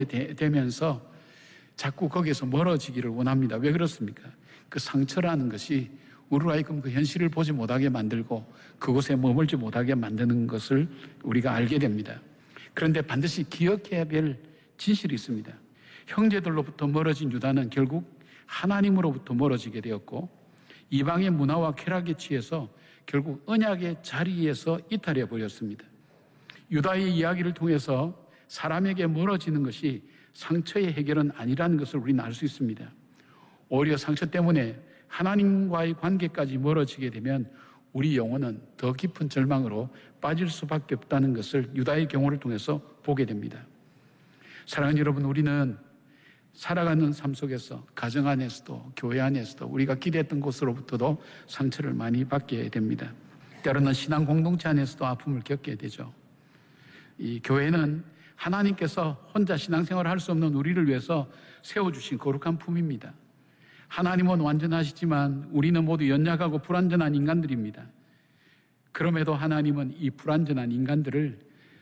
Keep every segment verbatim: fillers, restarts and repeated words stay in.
되면서 자꾸 거기에서 멀어지기를 원합니다. 왜 그렇습니까? 그 상처라는 것이 우리가 지금 그 현실을 보지 못하게 만들고 그곳에 머물지 못하게 만드는 것을 우리가 알게 됩니다. 그런데 반드시 기억해야 될 진실이 있습니다. 형제들로부터 멀어진 유다는 결국 하나님으로부터 멀어지게 되었고 이방의 문화와 쾌락에 취해서 결국 언약의 자리에서 이탈해 버렸습니다. 유다의 이야기를 통해서 사람에게 멀어지는 것이 상처의 해결은 아니라는 것을 우리는 알 수 있습니다. 오히려 상처 때문에 하나님과의 관계까지 멀어지게 되면 우리 영혼은 더 깊은 절망으로 빠질 수밖에 없다는 것을 유다의 경우를 통해서 보게 됩니다. 사랑하는 여러분, 우리는 살아가는 삶 속에서 가정 안에서도 교회 안에서도 우리가 기대했던 곳으로부터도 상처를 많이 받게 됩니다. 때로는 신앙 공동체 안에서도 아픔을 겪게 되죠. 이 교회는 하나님께서 혼자 신앙생활을 할 수 없는 우리를 위해서 세워주신 거룩한 품입니다. 하나님은 완전하시지만 우리는 모두 연약하고 불완전한 인간들입니다. 그럼에도 하나님은 이 불완전한 인간들을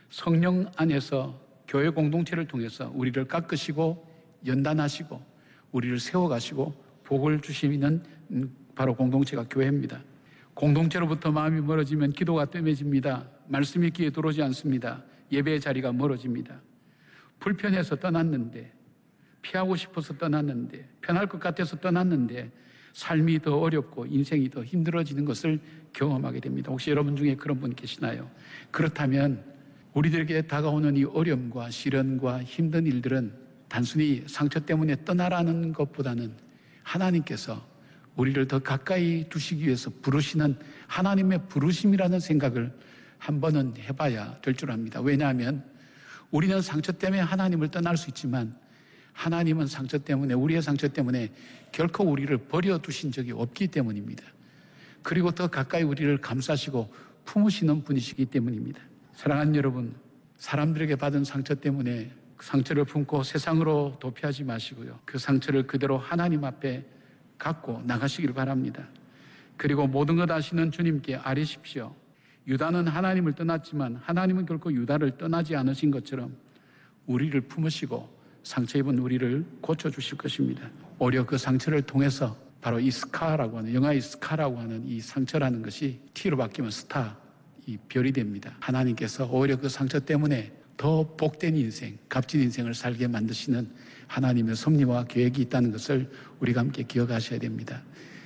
성령 안에서 교회 공동체를 통해서 우리를 깎으시고 연단하시고 우리를 세워가시고 복을 주시는 바로 공동체가 교회입니다. 공동체로부터 마음이 멀어지면 기도가 뜸해집니다. 말씀이 귀에 들어오지 않습니다. 예배의 자리가 멀어집니다. 불편해서 떠났는데, 피하고 싶어서 떠났는데, 편할 것 같아서 떠났는데 삶이 더 어렵고 인생이 더 힘들어지는 것을 경험하게 됩니다. 혹시 여러분 중에 그런 분 계시나요? 그렇다면 우리들에게 다가오는 이 어려움과 시련과 힘든 일들은 단순히 상처 때문에 떠나라는 것보다는 하나님께서 우리를 더 가까이 두시기 위해서 부르시는 하나님의 부르심이라는 생각을 한 번은 해봐야 될 줄 압니다. 왜냐하면 우리는 상처 때문에 하나님을 떠날 수 있지만 하나님은 상처 때문에, 우리의 상처 때문에 결코 우리를 버려두신 적이 없기 때문입니다. 그리고 더 가까이 우리를 감싸시고 품으시는 분이시기 때문입니다. 사랑하는 여러분, 사람들에게 받은 상처 때문에 상처를 품고 세상으로 도피하지 마시고요. 그 상처를 그대로 하나님 앞에 갖고 나가시길 바랍니다. 그리고 모든 것 아시는 주님께 아뢰십시오. 유다는 하나님을 떠났지만 하나님은 결코 유다를 떠나지 않으신 것처럼 우리를 품으시고 상처 입은 우리를 고쳐주실 것입니다. 오히려 그 상처를 통해서 바로 이 스카라고 하는, 영화의 스카라고 하는 이 상처라는 것이 T로 바뀌면 스타, 이 별이 됩니다. 하나님께서 오히려 그 상처 때문에 더 복된 인생, 값진 인생을 살게 만드시는 하나님의 섭리와 계획이 있다는 것을 우리가 함께 기억하셔야 됩니다.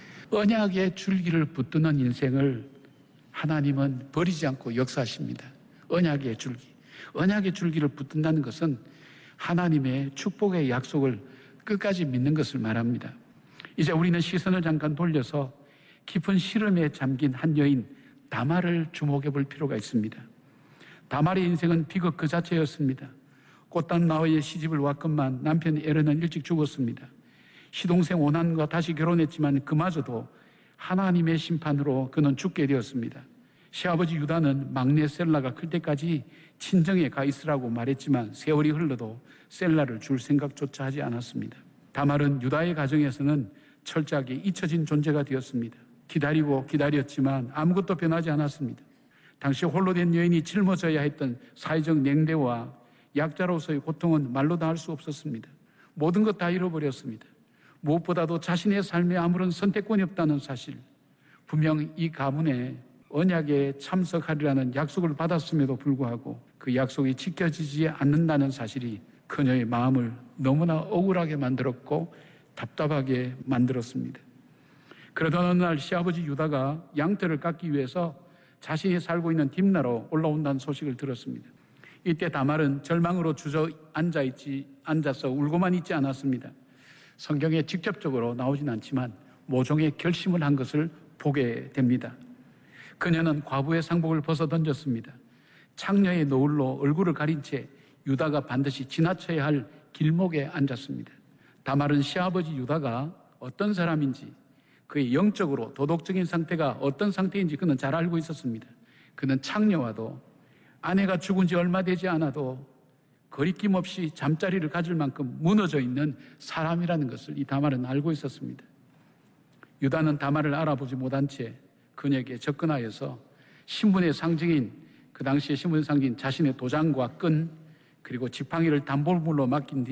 언약의 줄기를 붙드는 인생을 하나님은 버리지 않고 역사하십니다. 언약의 줄기. 언약의 줄기를 붙든다는 것은 하나님의 축복의 약속을 끝까지 믿는 것을 말합니다. 이제 우리는 시선을 잠깐 돌려서 깊은 시름에 잠긴 한 여인 다말을 주목해 볼 필요가 있습니다. 다말의 인생은 비극 그 자체였습니다. 꽃단 나와의 시집을 왔건만 남편 에르는 일찍 죽었습니다. 시동생 오난과 다시 결혼했지만 그마저도 하나님의 심판으로 그는 죽게 되었습니다. 시아버지 유다는 막내 셀라가 클 때까지 친정에 가 있으라고 말했지만 세월이 흘러도 셀라를 줄 생각조차 하지 않았습니다. 다말은 유다의 가정에서는 철저하게 잊혀진 존재가 되었습니다. 기다리고 기다렸지만 아무것도 변하지 않았습니다. 당시 홀로 된 여인이 짊어져야 했던 사회적 냉대와 약자로서의 고통은 말로 다 할 수 없었습니다. 모든 것 다 잃어버렸습니다. 무엇보다도 자신의 삶에 아무런 선택권이 없다는 사실, 분명 이 가문에 언약에 참석하리라는 약속을 받았음에도 불구하고 그 약속이 지켜지지 않는다는 사실이 그녀의 마음을 너무나 억울하게 만들었고 답답하게 만들었습니다. 그러던 어느 날 시아버지 유다가 양털을 깎기 위해서 자신이 살고 있는 딥나로 올라온다는 소식을 들었습니다. 이때 다말은 절망으로 주저앉아 있지, 앉아서 울고만 있지 않았습니다. 성경에 직접적으로 나오진 않지만 모종의 결심을 한 것을 보게 됩니다. 그녀는 과부의 상복을 벗어 던졌습니다. 창녀의 노을로 얼굴을 가린 채 유다가 반드시 지나쳐야 할 길목에 앉았습니다. 다말은 시아버지 유다가 어떤 사람인지, 그의 영적으로 도덕적인 상태가 어떤 상태인지 그는 잘 알고 있었습니다. 그는 창녀와도 아내가 죽은 지 얼마 되지 않아도 거리낌 없이 잠자리를 가질 만큼 무너져 있는 사람이라는 것을 이 다말은 알고 있었습니다. 유다는 다말을 알아보지 못한 채 그녀에게 접근하여서 신분의 상징인, 그 당시의 신분의 상징인 자신의 도장과 끈, 그리고 지팡이를 담보물로 맡긴 뒤